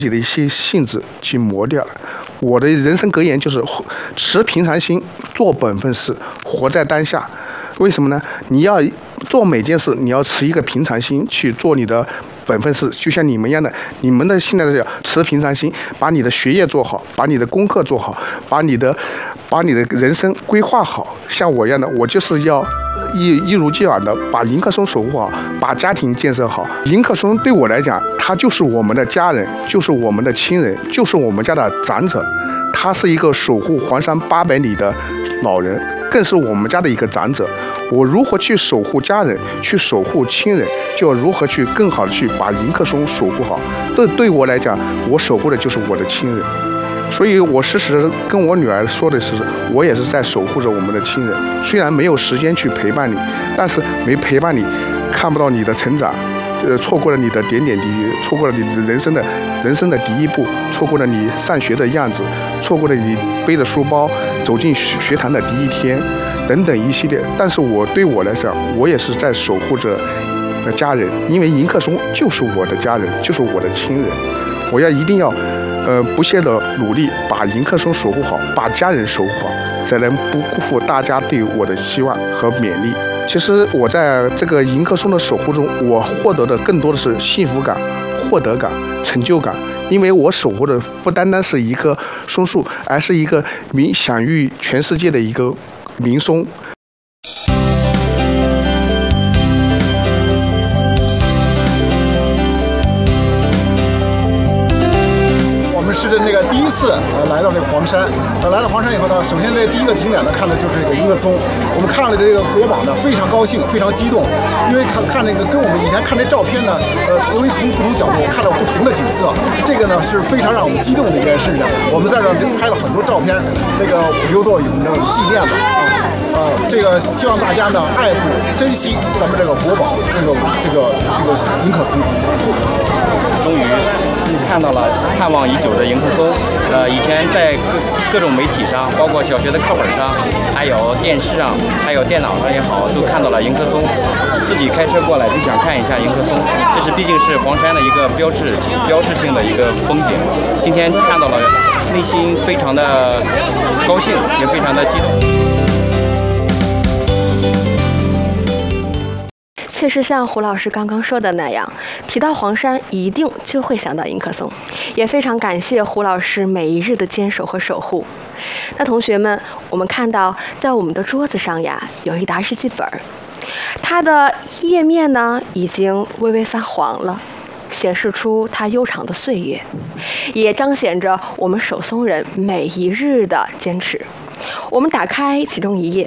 己的一些性子去磨掉。我的人生格言就是持平常心，做本分事，活在当下。为什么呢？你要做每件事，你要持一个平常心去做你的本分事，就像你们一样的，你们的现在的持平常心，把你的学业做好，把你的功课做好，把你的人生规划好。像我一样的，我就是要一如既往的把迎客松守护好，把家庭建设好。迎客松对我来讲，他就是我们的家人，就是我们的亲人，就是我们家的长者。他是一个守护黄山800里的老人，更是我们家的一个长者。我如何去守护家人，去守护亲人，就要如何去更好的去把迎客松守护好。对我来讲，我守护的就是我的亲人。所以我时时跟我女儿说的是，我也是在守护着我们的亲人。虽然没有时间去陪伴你，但是没陪伴你，看不到你的成长，错过了你的点点滴滴，错过了你的人生的第一步，错过了你上学的样子，错过了你背着书包走进学堂的第一天，等等一系列。但是对我来讲，我也是在守护着家人，因为迎客松就是我的家人，就是我的亲人。我一定要不懈的努力，把迎客松守护好，把家人守护好，才能不辜负大家对我的希望和勉励。其实我在这个迎客松的守护中，我获得的更多的是幸福感、获得感、成就感，因为我守护的不单单是一棵松树，而是一个享誉全世界的一个名松。 是那个第一次来到这个黄山，来到黄山以后呢，首先这第一个景点呢看的就是这个迎客松。我们看了这个国宝呢，非常高兴，非常激动，因为看这个跟我们以前看这照片呢，由于从不同角度看到不同的景色，这个呢是非常让我们激动的一件事情。我们在这拍了很多照片，那个留作我们的纪念的啊。这个希望大家呢爱护珍惜咱们这个国宝，这个迎客松。 终于看到了盼望已久的迎客松。以前在各种媒体上，包括小学的课本上，还有电视上，还有电脑上也好，都看到了迎客松。自己开车过来就想看一下迎客松，这毕竟是黄山的一个标志性的一个风景。今天看到了，内心非常的高兴，也非常的激动。 确实像胡老师刚刚说的那样，提到黄山一定就会想到迎客松，也非常感谢胡老师每一日的坚守和守护。那同学们，我们看到在我们的桌子上呀，有一沓日记本，它的页面呢已经微微泛黄了，显示出它悠长的岁月，也彰显着我们手松人每一日的坚持。我们打开其中一页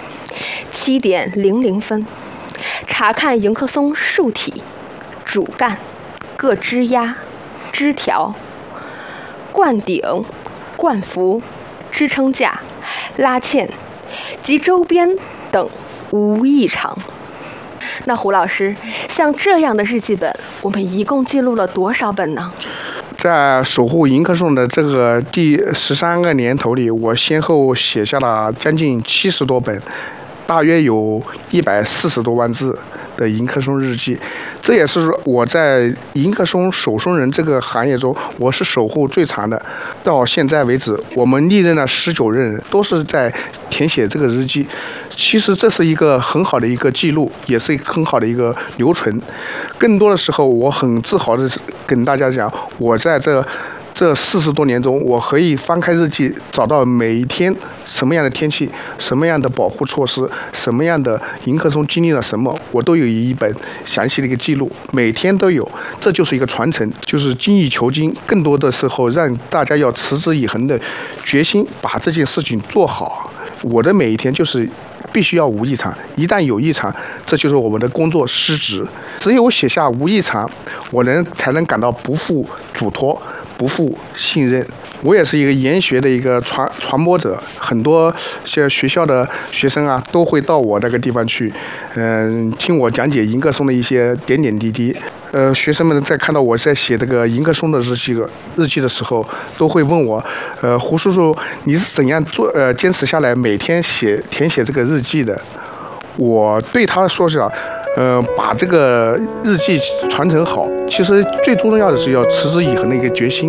，7点00分。查看迎客松树体、主干、各枝丫、枝条、冠顶、冠幅、支撑架、拉纤及周边等无异常。那胡老师，像这样的日记本，我们一共记录了多少本呢？ 在守护迎客松的这个第13个年头里，我先后写下了将近70多本，大约有140多万字的迎客松日记。这也是我在迎客松守松人这个行业中，我是守护最长的。到现在为止，我们历任了19任人，都是在填写这个日记。其实这是一个很好的一个记录，也是一个很好的一个留存。更多的时候，我很自豪的跟大家讲，我在这40多年中，我可以翻开日记，找到每一天什么样的天气，什么样的保护措施，什么样的迎客松经历了什么，我都有一本详细的一个记录，每天都有。这就是一个传承，就是精益求精。更多的时候，让大家要持之以恒的决心，把这件事情做好。我的每一天就是必须要无异常，一旦有异常，这就是我们的工作失职。只有写下无异常，我才能感到不负嘱托，不负信任。我也是一个研学的一个传播者，很多像学校的学生啊，都会到我那个地方去，听我讲解迎客松的一些点点滴滴。学生们在看到我在写这个迎客松的日记的时候，都会问我，胡叔叔，你是怎样坚持下来每天填写这个日记的？我对他说是， 把这个日记传承好。其实最重要的是要持之以恒的一个决心。